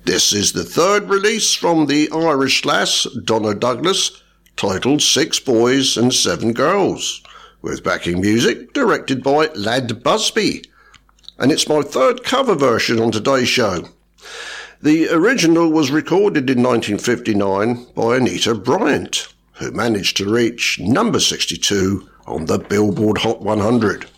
This is the third release from the Irish lass Donna Douglas, titled 6 Boys and 7 Girls, with backing music directed by Lad Busby. And it's my third cover version on today's show. The original was recorded in 1959 by Anita Bryant, who managed to reach number 62 on the Billboard Hot 100.